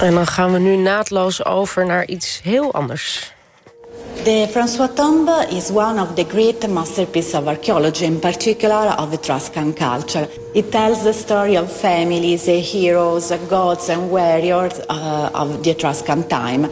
En dan gaan we nu naadloos over naar iets heel anders. The François Tombe is one of the great masterpieces of archaeology, in particular of Etruscan culture. It tells the story of families, heroes, gods and warriors of the Etruscan time.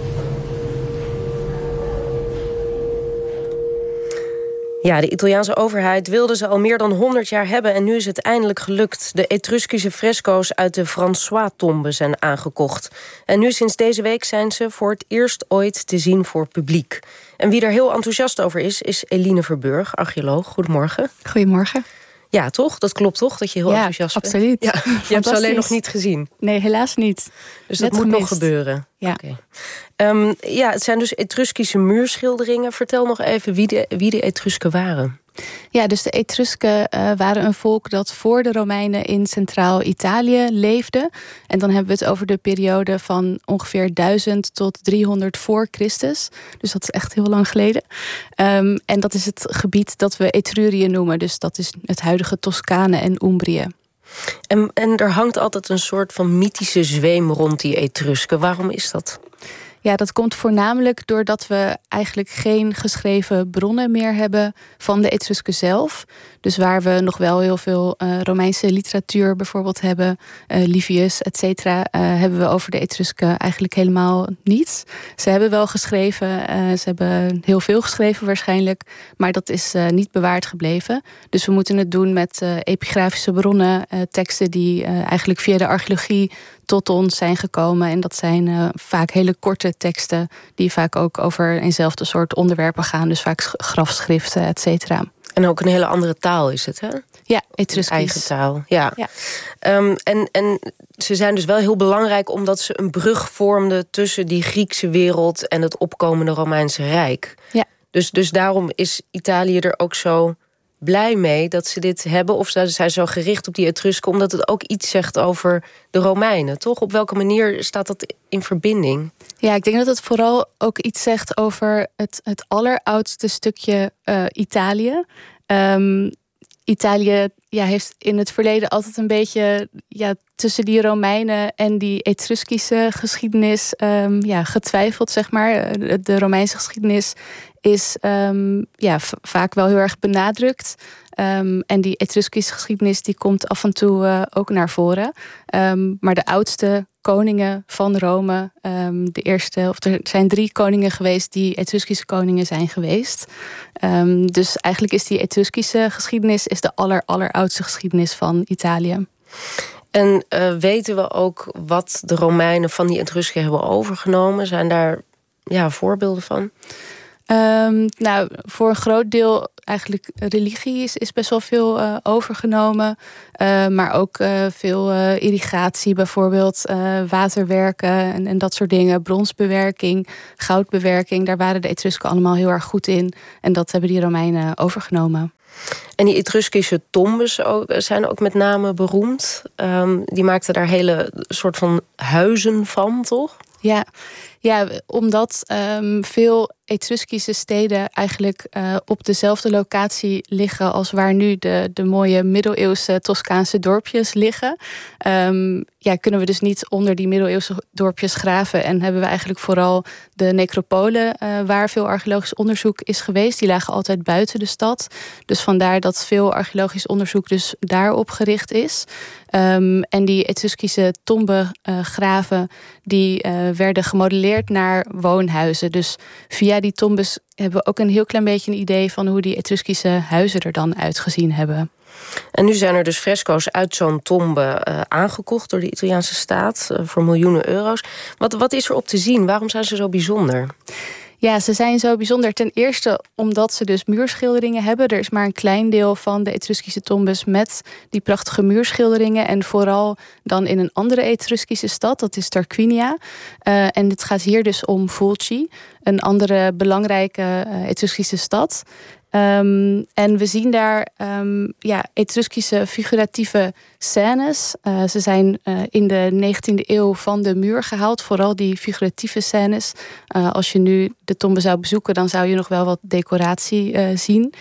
Ja, de Italiaanse overheid wilde ze al meer dan 100 jaar hebben en nu is het eindelijk gelukt. De Etruskische fresco's uit de François-tombe zijn aangekocht. En nu sinds deze week zijn ze voor het eerst ooit te zien voor publiek. En wie er heel enthousiast over is Eline Verburg, archeoloog. Goedemorgen. Goedemorgen. Ja, toch? Dat klopt toch, dat je heel enthousiast bent? Absoluut. Ja, absoluut. Je hebt ze alleen nog niet gezien? Nee, helaas niet. Dus dat moet nog gebeuren? Ja. Okay. Ja, het zijn dus Etruskische muurschilderingen. Vertel nog even wie de Etrusken waren. Ja, dus de Etrusken waren een volk dat voor de Romeinen in Centraal-Italië leefde. En dan hebben we het over de periode van ongeveer 1000 tot 300 voor Christus. Dus dat is echt heel lang geleden. En dat is het gebied dat we Etrurië noemen. Dus dat is het huidige Toscane en Umbrië. En er hangt altijd een soort van mythische zweem rond die Etrusken. Waarom is dat? Ja, dat komt voornamelijk doordat we eigenlijk geen geschreven bronnen meer hebben van de Etrusken zelf. Dus waar we nog wel heel veel Romeinse literatuur bijvoorbeeld hebben, Livius, et cetera, hebben we over de Etrusken eigenlijk helemaal niets. Ze hebben wel geschreven, ze hebben heel veel geschreven waarschijnlijk, maar dat is niet bewaard gebleven. Dus we moeten het doen met epigrafische bronnen, teksten die eigenlijk via de archeologie tot ons zijn gekomen. En dat zijn vaak hele korte teksten die vaak ook over eenzelfde soort onderwerpen gaan. Dus vaak grafschriften, et cetera. En ook een hele andere taal is het, hè? Ja, Etruskisch. Eigen taal, ja. En ze zijn dus wel heel belangrijk omdat ze een brug vormden tussen die Griekse wereld en het opkomende Romeinse Rijk. Ja. Dus daarom is Italië er ook zo blij mee dat ze dit hebben, of ze zijn zo gericht op die Etrusken, omdat het ook iets zegt over de Romeinen, toch? Op welke manier staat dat in verbinding? Ja, ik denk dat het vooral ook iets zegt over het alleroudste stukje Italië. Italië heeft in het verleden altijd een beetje tussen die Romeinen en die Etruskische geschiedenis getwijfeld, zeg maar. De Romeinse geschiedenis is vaak wel heel erg benadrukt. En die Etruskische geschiedenis die komt af en toe ook naar voren. Maar de oudste koningen van Rome, de eerste, of er zijn 3 koningen geweest die Etruskische koningen zijn geweest. Dus eigenlijk is die Etruskische geschiedenis is de alleroudste geschiedenis van Italië. En weten we ook wat de Romeinen van die Etrusken hebben overgenomen? Zijn daar voorbeelden van? Voor een groot deel eigenlijk religie is best wel veel overgenomen. Maar ook veel irrigatie bijvoorbeeld, waterwerken en dat soort dingen. Bronsbewerking, goudbewerking, daar waren de Etrusken allemaal heel erg goed in. En dat hebben die Romeinen overgenomen. En die Etruskische tombes zijn ook met name beroemd. Die maakten daar hele soort van huizen van, toch? Ja, omdat veel Etruskische steden eigenlijk op dezelfde locatie liggen als waar nu de mooie middeleeuwse Toscaanse dorpjes liggen. Kunnen we dus niet onder die middeleeuwse dorpjes graven. En hebben we eigenlijk vooral de necropolen waar veel archeologisch onderzoek is geweest. Die lagen altijd buiten de stad. Dus vandaar dat veel archeologisch onderzoek dus daarop gericht is. En die Etruskische tombegraven die werden gemodelleerd naar woonhuizen. Dus via die tombes hebben we ook een heel klein beetje een idee van hoe die Etruskische huizen er dan uitgezien hebben. En nu zijn er dus fresco's uit zo'n tombe aangekocht door de Italiaanse staat voor miljoenen euro's. Wat is er op te zien? Waarom zijn ze zo bijzonder? Ja, ze zijn zo bijzonder. Ten eerste omdat ze dus muurschilderingen hebben. Er is maar een klein deel van de Etruskische tombes met die prachtige muurschilderingen. En vooral dan in een andere Etruskische stad, dat is Tarquinia. En het gaat hier dus om Fulci, een andere belangrijke Etruskische stad. En we zien daar Etruskische figuratieve scènes. Ze zijn in de 19e eeuw van de muur gehaald. Vooral die figuratieve scènes. Als je nu de tombe zou bezoeken, dan zou je nog wel wat decoratie zien.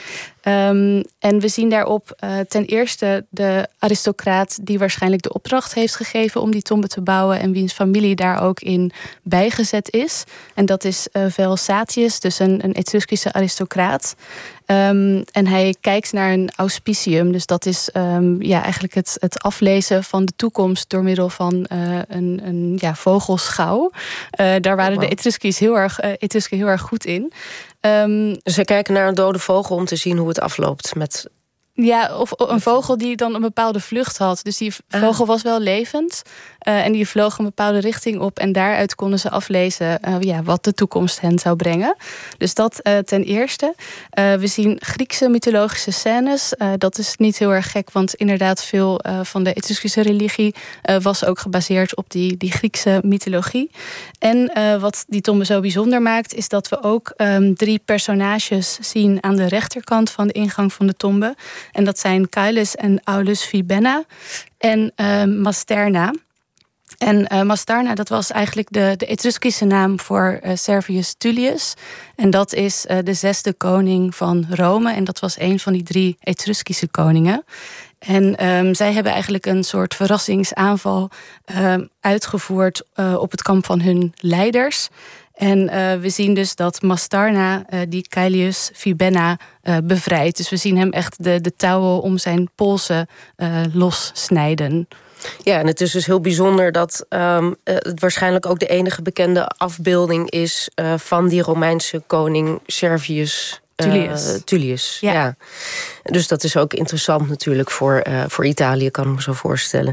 En we zien daarop ten eerste de aristocraat die waarschijnlijk de opdracht heeft gegeven om die tombe te bouwen en wiens familie daar ook in bijgezet is. En dat is Vel Satius, dus een Etruskische aristocraat. En hij kijkt naar een auspicium. Dus dat is eigenlijk het aflezen van de toekomst door middel van een vogelschouw. Daar waren de Etrusken heel erg goed in. Dus zij kijken naar een dode vogel om te zien hoe het afloopt met... Ja, of een vogel die dan een bepaalde vlucht had. Dus die vogel was wel levend. En die vloog een bepaalde richting op. En daaruit konden ze aflezen wat de toekomst hen zou brengen. Dus dat ten eerste. We zien Griekse mythologische scènes. Dat is niet heel erg gek. Want inderdaad veel van de Etruskische religie was ook gebaseerd op die Griekse mythologie. En wat die tombe zo bijzonder maakt, is dat we ook 3 personages zien aan de rechterkant van de ingang van de tombe. En dat zijn Caelus en Aulus Fibenna en Masterna. En Masterna, dat was eigenlijk de Etruskische naam voor Servius Tullius. En dat is de 6e koning van Rome. En dat was een van die 3 Etruskische koningen. En zij hebben eigenlijk een soort verrassingsaanval uitgevoerd op het kamp van hun leiders. En we zien dus dat Mastarna die Caelius Fibenna bevrijdt. Dus we zien hem echt de touwen om zijn polsen lossnijden. Ja, en het is dus heel bijzonder dat het waarschijnlijk ook de enige bekende afbeelding is van die Romeinse koning Servius Tullius. Ja. Dus dat is ook interessant natuurlijk voor Italië, kan ik me zo voorstellen.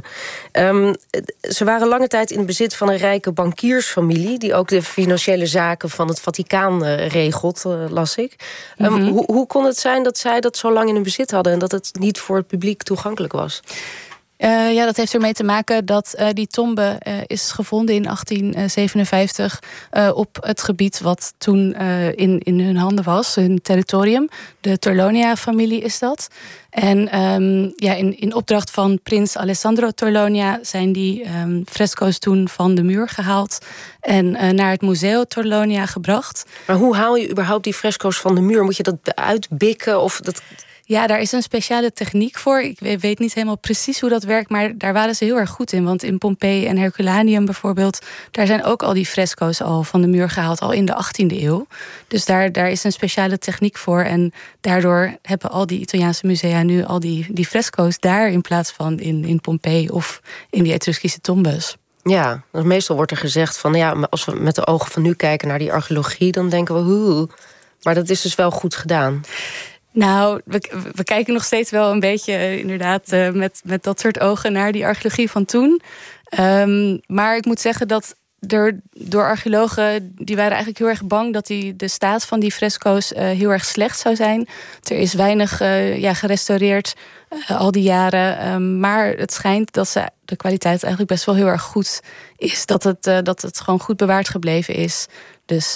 Ze waren lange tijd in het bezit van een rijke bankiersfamilie die ook de financiële zaken van het Vaticaan regelt, las ik. Hoe kon het zijn dat zij dat zo lang in hun bezit hadden en dat het niet voor het publiek toegankelijk was? Dat heeft ermee te maken dat die tombe is gevonden in 1857 op het gebied wat toen in hun handen was, hun territorium. De Torlonia-familie is dat. En in opdracht van prins Alessandro Torlonia zijn die fresco's toen van de muur gehaald en naar het Museo Torlonia gebracht. Maar hoe haal je überhaupt die fresco's van de muur? Moet je dat uitbikken of dat... Ja, daar is een speciale techniek voor. Ik weet niet helemaal precies hoe dat werkt, maar daar waren ze heel erg goed in. Want in Pompeii en Herculaneum bijvoorbeeld, daar zijn ook al die fresco's al van de muur gehaald, al in de 18e eeuw. Dus daar is een speciale techniek voor. En daardoor hebben al die Italiaanse musea nu al die fresco's daar in plaats van in Pompeii of in die Etruskische tombes. Ja, meestal wordt er gezegd van als we met de ogen van nu kijken naar die archeologie, dan denken we hoe. Maar dat is dus wel goed gedaan. Nou, we kijken nog steeds wel een beetje inderdaad met dat soort ogen naar die archeologie van toen. Maar ik moet zeggen dat door archeologen, die waren eigenlijk heel erg bang dat de staat van die fresco's heel erg slecht zou zijn. Er is weinig gerestaureerd al die jaren. Maar het schijnt dat de kwaliteit eigenlijk best wel heel erg goed is. Dat het gewoon goed bewaard gebleven is. Dus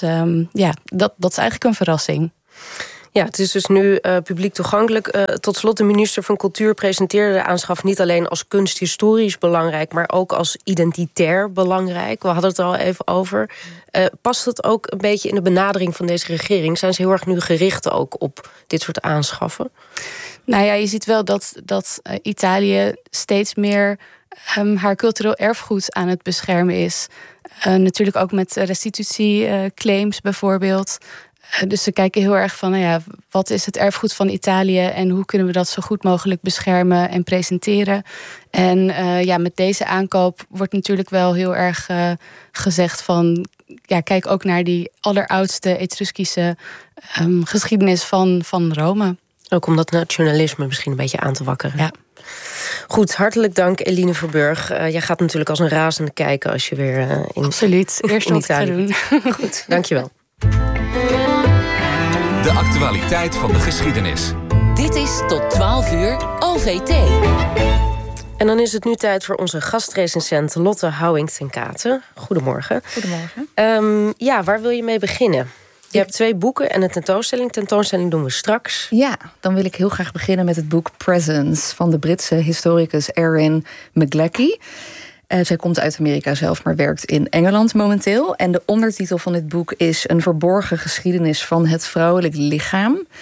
dat is eigenlijk een verrassing. Ja, het is dus nu publiek toegankelijk. Tot slot, de minister van Cultuur presenteerde de aanschaf niet alleen als kunsthistorisch belangrijk, maar ook als identitair belangrijk. We hadden het er al even over. Past het ook een beetje in de benadering van deze regering? Zijn ze heel erg nu gericht ook op dit soort aanschaffen? Nou ja, je ziet wel dat Italië steeds meer haar cultureel erfgoed aan het beschermen is. Natuurlijk ook met restitutieclaims bijvoorbeeld. Dus ze kijken heel erg van, wat is het erfgoed van Italië en hoe kunnen we dat zo goed mogelijk beschermen en presenteren. En met deze aankoop wordt natuurlijk wel heel erg gezegd van, kijk ook naar die alleroudste Etruskische geschiedenis van Rome. Ook om dat nationalisme misschien een beetje aan te wakkeren. Ja. Goed, hartelijk dank Eline Verburg. Jij gaat natuurlijk als een razende kijken als je weer Absoluut, eerst wat ik ga doen. Goed, dankjewel. De actualiteit van de geschiedenis. Dit is tot 12 uur OVT. En dan is het nu tijd voor onze gastrecensent Lotte Houwing-ten-Katen. Goedemorgen. Goedemorgen. Waar wil je mee beginnen? Je hebt 2 boeken en een tentoonstelling. Tentoonstelling doen we straks. Ja, dan wil ik heel graag beginnen met het boek Presence van de Britse historicus Erin McGleckie. Zij komt uit Amerika zelf, maar werkt in Engeland momenteel. En de ondertitel van dit boek is Een verborgen geschiedenis van het vrouwelijk lichaam.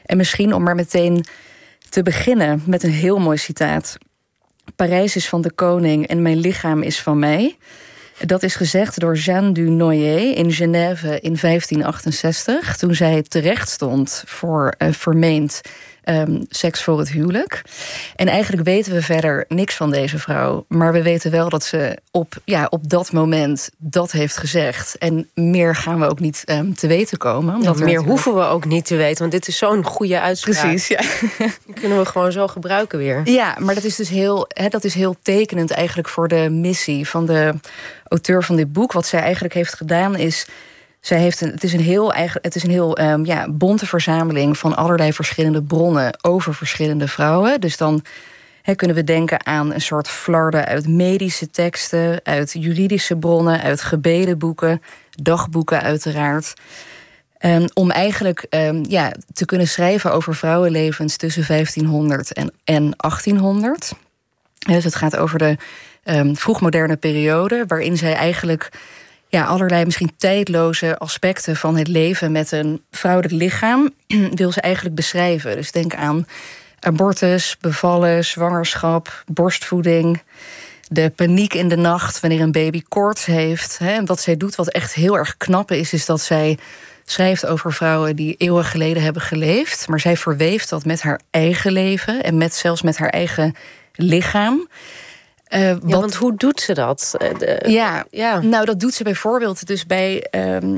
En misschien om maar meteen te beginnen met een heel mooi citaat. Parijs is van de koning en mijn lichaam is van mij. Dat is gezegd door Jeanne du Noyer in Genève in 1568... toen zij terecht stond voor vermeend seks voor het huwelijk. En eigenlijk weten we verder niks van deze vrouw. Maar we weten wel dat ze op dat moment dat heeft gezegd. En meer gaan we ook niet te weten komen. Meer hoeven we ook niet te weten, want dit is zo'n goede uitspraak. Precies, ja. Die kunnen we gewoon zo gebruiken weer. Ja, maar dat is heel tekenend eigenlijk voor de missie van de auteur van dit boek. Wat zij eigenlijk heeft gedaan is... Het is een heel bonte verzameling van allerlei verschillende bronnen over verschillende vrouwen. Dus dan kunnen we denken aan een soort flarden uit medische teksten, uit juridische bronnen, uit gebedenboeken, dagboeken uiteraard. Om eigenlijk te kunnen schrijven over vrouwenlevens tussen 1500 en 1800. Dus het gaat over de vroegmoderne periode, waarin zij eigenlijk allerlei misschien tijdloze aspecten van het leven met een vrouwelijk lichaam wil ze eigenlijk beschrijven. Dus denk aan abortus, bevallen, zwangerschap, borstvoeding, de paniek in de nacht wanneer een baby koorts heeft. En wat zij doet, wat echt heel erg knap is dat zij schrijft over vrouwen die eeuwen geleden hebben geleefd, maar zij verweeft dat met haar eigen leven en zelfs met haar eigen lichaam. Want hoe doet ze dat? Nou, dat doet ze bijvoorbeeld dus bij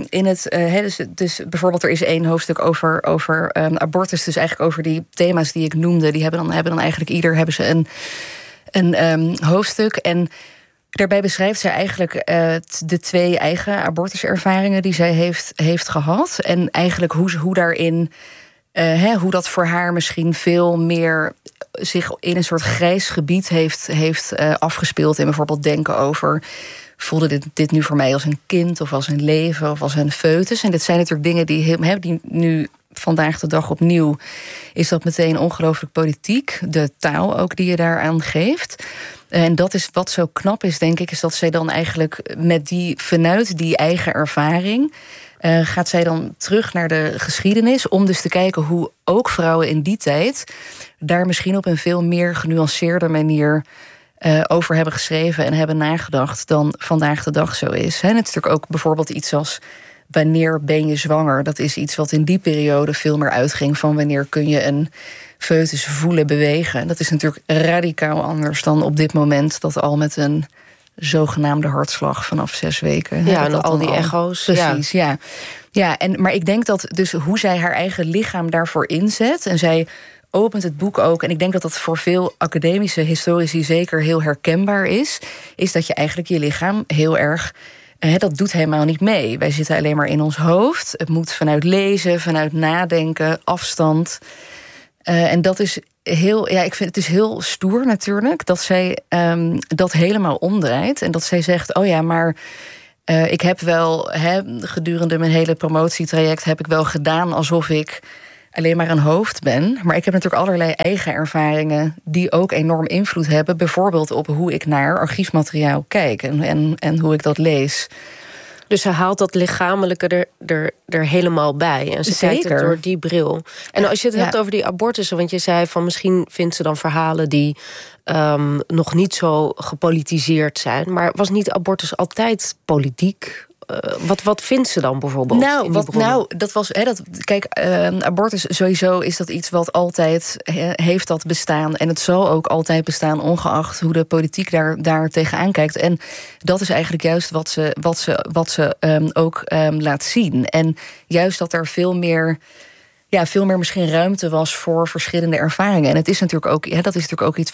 dus bijvoorbeeld er is 1 hoofdstuk over abortus, dus eigenlijk over die thema's die ik noemde. Die hebben dan eigenlijk hebben ze een hoofdstuk. En daarbij beschrijft zij eigenlijk de 2 eigen abortuservaringen die zij heeft gehad. En eigenlijk hoe daarin, hoe dat voor haar misschien veel meer zich in een soort grijs gebied heeft afgespeeld. En bijvoorbeeld denken over, voelde dit nu voor mij als een kind of als een leven of als een foetus? En dit zijn natuurlijk dingen die nu vandaag de dag opnieuw is dat meteen ongelooflijk politiek. De taal ook die je daaraan geeft. En dat is wat zo knap is, denk ik, is dat zij dan eigenlijk vanuit die eigen ervaring gaat zij dan terug naar de geschiedenis om dus te kijken hoe ook vrouwen in die tijd daar misschien op een veel meer genuanceerde manier over hebben geschreven en hebben nagedacht dan vandaag de dag zo is. En het is natuurlijk ook bijvoorbeeld iets als wanneer ben je zwanger? Dat is iets wat in die periode veel meer uitging van wanneer kun je een foetus voelen, bewegen. Dat is natuurlijk radicaal anders dan op dit moment dat al met een zogenaamde hartslag vanaf 6 weken. Ja, en al die echo's. Precies, ja. Maar ik denk dat dus hoe zij haar eigen lichaam daarvoor inzet, en zij opent het boek ook, en ik denk dat dat voor veel academische historici zeker heel herkenbaar is dat je eigenlijk je lichaam heel erg, dat doet helemaal niet mee. Wij zitten alleen maar in ons hoofd. Het moet vanuit lezen, vanuit nadenken, afstand. En dat is ik vind het is heel stoer natuurlijk dat zij dat helemaal omdraait. En dat zij zegt, maar ik heb wel gedurende mijn hele promotietraject heb ik wel gedaan alsof ik alleen maar een hoofd ben. Maar ik heb natuurlijk allerlei eigen ervaringen die ook enorm invloed hebben. Bijvoorbeeld op hoe ik naar archiefmateriaal kijk en hoe ik dat lees. Dus ze haalt dat lichamelijke er helemaal bij. En ze kijkt het door die bril. En als je het hebt over die abortussen, want je zei van misschien vindt ze dan verhalen die nog niet zo gepolitiseerd zijn. Maar was niet abortus altijd politiek? Wat vindt ze dan bijvoorbeeld? Dat was. Kijk, abortus sowieso is dat iets wat altijd heeft dat bestaan. En het zal ook altijd bestaan, ongeacht hoe de politiek daar tegenaan kijkt. En dat is eigenlijk juist wat ze ook laat zien. En juist dat er veel meer misschien ruimte was voor verschillende ervaringen. En het is natuurlijk ook, dat is natuurlijk ook iets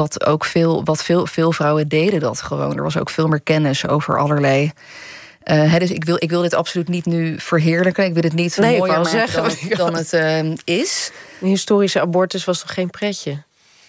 wat veel vrouwen deden dat gewoon. Er was ook veel meer kennis over allerlei. Dus ik wil dit absoluut niet nu verheerlijken. Ik wil het niet mooier maken dan het is. Een historische abortus was toch geen pretje?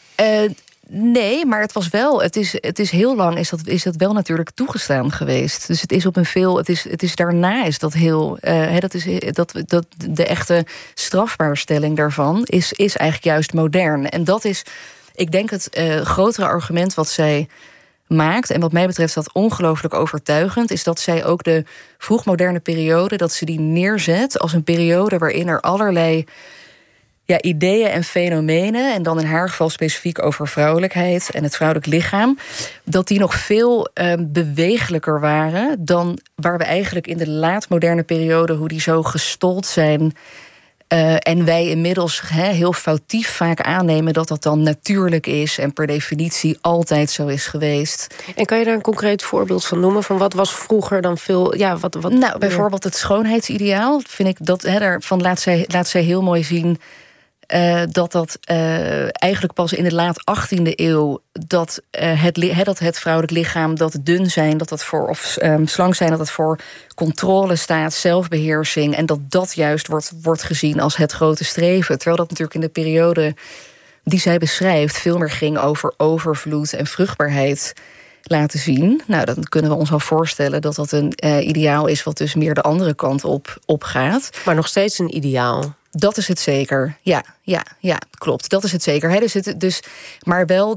Nee, maar het was wel. Het is heel lang is dat wel natuurlijk toegestaan geweest. Dus het is op een veel. Het is daarna is dat heel. Dat de echte strafbaarstelling daarvan is eigenlijk juist modern. En dat is, ik denk, het grotere argument wat zij maakt, en wat mij betreft dat ongelooflijk overtuigend, is dat zij ook de vroegmoderne periode, dat ze die neerzet als een periode waarin er allerlei ideeën en fenomenen, en dan in haar geval specifiek over vrouwelijkheid en het vrouwelijk lichaam, dat die nog veel bewegelijker waren dan waar we eigenlijk in de laatmoderne periode, hoe die zo gestold zijn. En wij inmiddels heel foutief vaak aannemen dat dat dan natuurlijk is en per definitie altijd zo is geweest. En kan je daar een concreet voorbeeld van noemen? Van wat was vroeger dan veel... Nou, bijvoorbeeld het schoonheidsideaal. Vind ik dat daarvan laat zij heel mooi zien dat eigenlijk pas in de laat 18e eeuw dat het vrouwelijk lichaam, dat dun zijn, of slank zijn, dat het voor controle staat, zelfbeheersing, en dat juist wordt gezien als het grote streven. Terwijl dat natuurlijk in de periode die zij beschrijft veel meer ging over overvloed en vruchtbaarheid laten zien. Nou, dan kunnen we ons al voorstellen dat dat een ideaal is wat dus meer de andere kant op gaat. Maar nog steeds een ideaal. Dat is het zeker. Ja, klopt. Dat is het zeker. Maar wel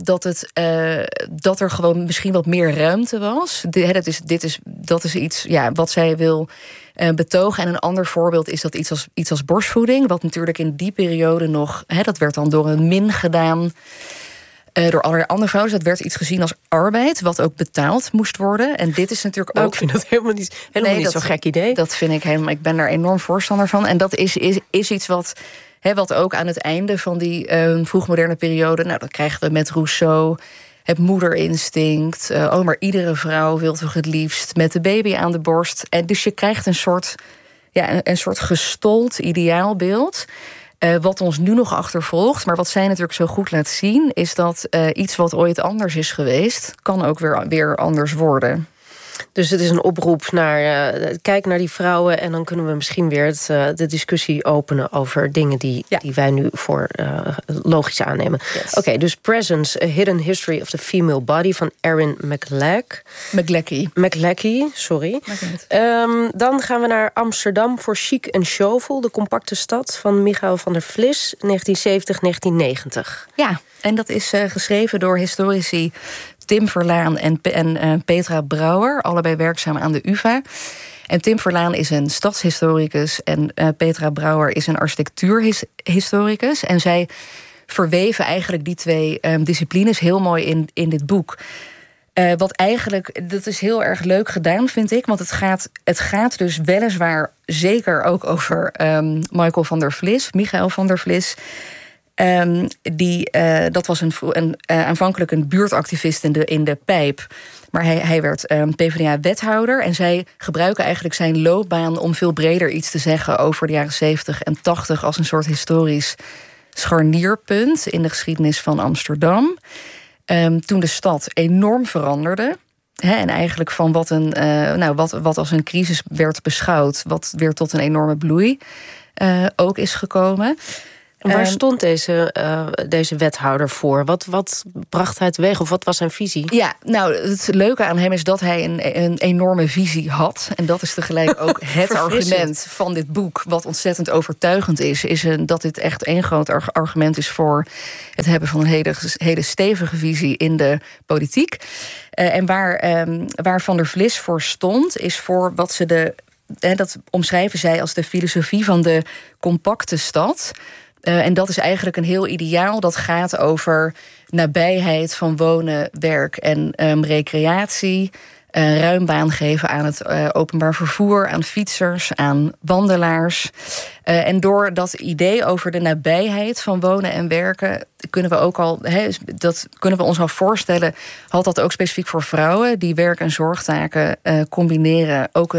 dat er gewoon misschien wat meer ruimte was. Dat is iets wat zij wil betogen. En een ander voorbeeld is dat iets als borstvoeding, wat natuurlijk in die periode nog, dat werd dan door een min gedaan. Door allerlei andere vrouwen. Dus dat werd iets gezien als arbeid, wat ook betaald moest worden. En dit is natuurlijk ook... Ik vind dat helemaal niet zo'n gek idee. Dat vind ik helemaal... Ik ben daar enorm voorstander van. En dat is iets wat ook aan het einde van die vroegmoderne periode... Nou, dat krijgen we met Rousseau, het moederinstinct. Maar iedere vrouw wil toch het liefst met de baby aan de borst. En dus je krijgt een soort gestold ideaalbeeld, wat ons nu nog achtervolgt. Maar wat zij natuurlijk zo goed laat zien, is dat iets wat ooit anders is geweest, kan ook weer anders worden. Dus het is een oproep naar kijk naar die vrouwen, en dan kunnen we misschien weer de discussie openen over dingen die wij nu voor logisch aannemen. Yes. Oké, dus Presence, A Hidden History of the Female Body van Erin McLachie, sorry. Dan gaan we naar Amsterdam voor Chic en Chauvel, de compacte stad van Michael van der Vlis, 1970-1990. Ja, en dat is geschreven door historici Tim Verlaan en Petra Brouwer, allebei werkzaam aan de UvA. En Tim Verlaan is een stadshistoricus en Petra Brouwer is een architectuurhistoricus. En zij verweven eigenlijk die twee disciplines heel mooi in dit boek. Wat eigenlijk, dat is heel erg leuk gedaan, vind ik. Want het gaat dus weliswaar zeker ook over Michael van der Vlis. Dat was aanvankelijk een buurtactivist in de Pijp. Maar hij werd PvdA-wethouder. En zij gebruiken eigenlijk zijn loopbaan om veel breder iets te zeggen over de jaren 70 en 80 als een soort historisch scharnierpunt in de geschiedenis van Amsterdam. Toen de stad enorm veranderde. En eigenlijk van wat als een crisis werd beschouwd, wat weer tot een enorme bloei ook is gekomen. En waar stond deze wethouder voor? Wat bracht hij teweeg? Of wat was zijn visie? Ja, nou, het leuke aan hem is dat hij een enorme visie had. En dat is tegelijk ook het argument van dit boek, wat ontzettend overtuigend is dat dit echt één groot argument is voor het hebben van een hele stevige visie in de politiek. En waar Van der Vlis voor stond, is voor wat ze dat omschrijven zij als de filosofie van de compacte stad. En dat is eigenlijk een heel ideaal dat gaat over nabijheid van wonen, werk en recreatie. Ruim baan geven aan het openbaar vervoer, aan fietsers, aan wandelaars. En door dat idee over de nabijheid van wonen en werken kunnen we ons al voorstellen, had dat ook specifiek voor vrouwen die werk- en zorgtaken combineren, ook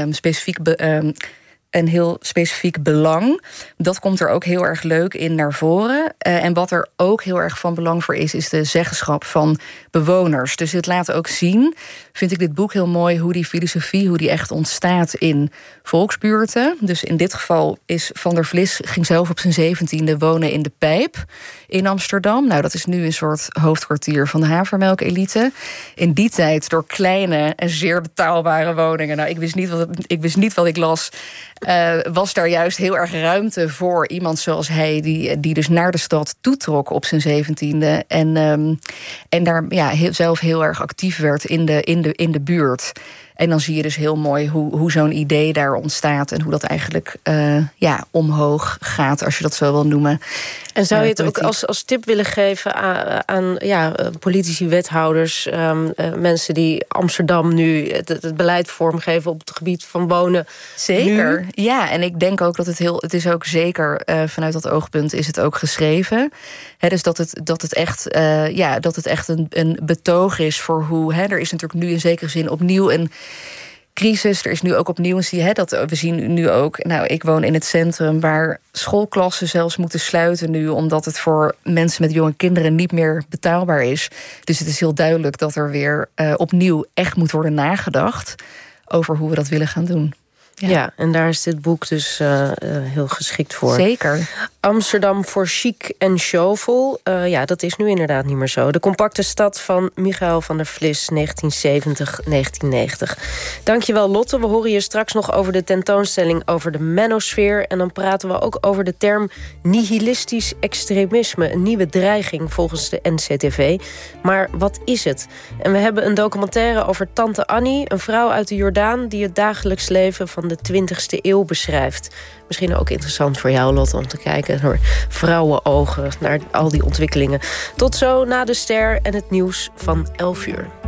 een heel specifiek belang. Dat komt er ook heel erg leuk in naar voren. En wat er ook heel erg van belang voor is de zeggenschap van bewoners. Dus het laat ook zien, vind ik dit boek heel mooi, hoe die filosofie, hoe die echt ontstaat in volksbuurten. Dus in dit geval is Van der Vlis ging zelf op zijn 17e wonen in de Pijp in Amsterdam. Nou, dat is nu een soort hoofdkwartier van de havermelkelite. In die tijd door kleine en zeer betaalbare woningen. Nou, ik wist niet wat ik las. Was daar juist heel erg ruimte voor iemand zoals hij, die dus naar de stad toetrok op zijn 17e. En daar zelf heel erg actief werd in de buurt. En dan zie je dus heel mooi hoe zo'n idee daar ontstaat en hoe dat eigenlijk omhoog gaat, als je dat zo wil noemen. En zou je het ook als tip willen geven aan politici, wethouders, mensen die Amsterdam nu het beleid vormgeven op het gebied van wonen? Zeker, nu? Ja. En ik denk ook dat het is ook zeker vanuit dat oogpunt is het ook geschreven. Dus dat het echt een betoog is voor hoe. Er is natuurlijk nu in zekere zin opnieuw een crisis. Er is nu ook opnieuw we zien nu ook. Ik woon in het centrum waar schoolklassen zelfs moeten sluiten nu, omdat het voor mensen met jonge kinderen niet meer betaalbaar is. Dus het is heel duidelijk dat er weer opnieuw echt moet worden nagedacht over hoe we dat willen gaan doen. Ja, en daar is dit boek dus heel geschikt voor. Zeker. Amsterdam voor chic en showvol. Dat is nu inderdaad niet meer zo. De compacte stad van Michael van der Vlis, 1970-1990. Dankjewel, Lotte. We horen je straks nog over de tentoonstelling over de manosfeer. En dan praten we ook over de term nihilistisch extremisme. Een nieuwe dreiging volgens de NCTV. Maar wat is het? En we hebben een documentaire over Tante Annie, een vrouw uit de Jordaan die het dagelijks leven van de 20e eeuw beschrijft. Misschien ook interessant voor jou, Lotte, om te kijken door vrouwenogen naar al die ontwikkelingen. Tot zo na de ster en het nieuws van 11 uur.